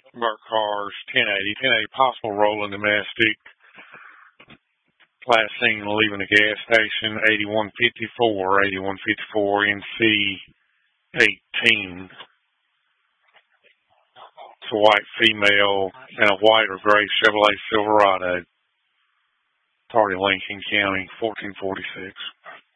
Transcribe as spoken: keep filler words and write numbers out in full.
Marked cars, ten eighty, ten eighty possible rolling domestic. Last seen leaving the gas station, eighty-one fifty-four, eighty-one fifty-four N C eighteen. It's a white female and a white or gray Chevrolet Silverado. Tardy Lincoln County, fourteen forty-six.